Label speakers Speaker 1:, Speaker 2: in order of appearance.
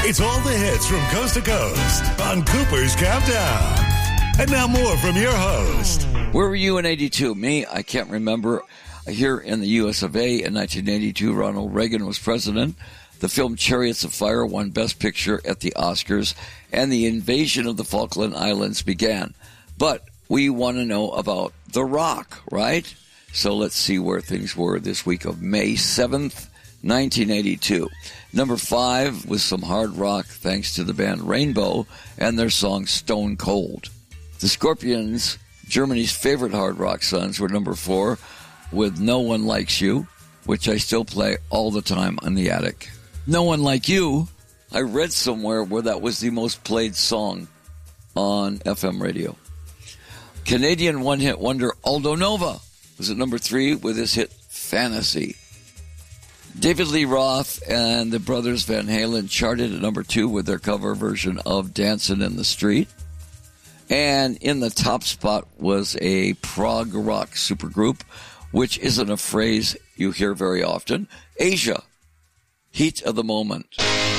Speaker 1: It's all the hits from coast to coast on Cooper's Countdown. And now more from your host.
Speaker 2: Where were you in 82? Me? I can't remember. Here in the U.S. of A. in 1982, Ronald Reagan was president. The film Chariots of Fire won Best Picture at the Oscars, and the invasion of the Falkland Islands began. But we want to know about The Rock, right? So let's see where things were this week of May 7th, 1982. Number 5 was some hard rock thanks to the band Rainbow and their song Stone Cold. The Scorpions, Germany's favorite hard rock sons, were number 4 with No One Likes You, which I still play all the time on the attic. No One Like You, I read somewhere where that was the most played song on FM radio. Canadian one-hit wonder Aldo Nova was at number 3 with his hit Fantasy. David Lee Roth and the brothers Van Halen charted at number 2 with their cover version of Dancin' in the Street. And in the top spot was a prog rock supergroup, which isn't a phrase you hear very often, Asia, Heat of the Moment.